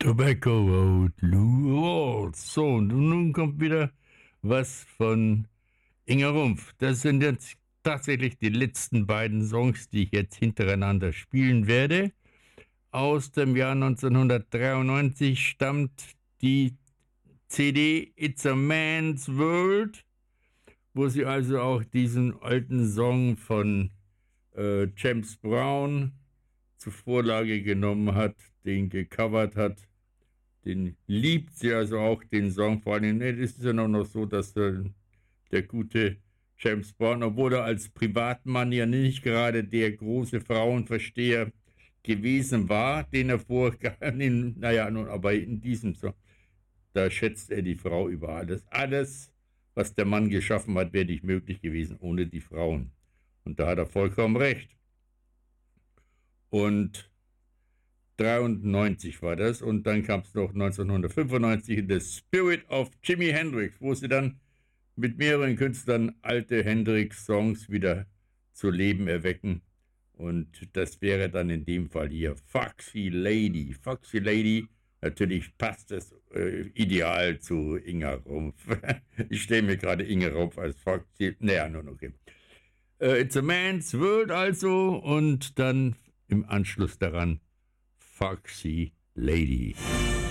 Tobacco Road, Lou Rawls. So, und nun kommt wieder was von Inga Rumpf. Das sind jetzt tatsächlich die letzten beiden Songs, die ich jetzt hintereinander spielen werde. Aus dem Jahr 1993 stammt die CD It's a Man's World, wo sie also auch diesen alten Song von James Brown zur Vorlage genommen hat, den gecovert hat. Den liebt sie also auch, den Song. Vor allem, es ist ja noch so, dass der gute James Brown, obwohl er als Privatmann ja nicht gerade der große Frauenversteher gewesen war, den er aber in diesem Song, da schätzt er die Frau über alles. Alles, was der Mann geschaffen hat, wäre nicht möglich gewesen ohne die Frauen. Und da hat er vollkommen recht. Und 93 war das, und dann kam es noch 1995 The Spirit of Jimi Hendrix, wo sie dann mit mehreren Künstlern alte Hendrix-Songs wieder zu Leben erwecken, und das wäre dann in dem Fall hier Foxy Lady. Foxy Lady, natürlich passt es ideal zu Inga Rumpf. Ich stelle mir gerade Inga Rumpf als Foxy, okay. It's a Man's World also, und dann im Anschluss daran Foxy Lady.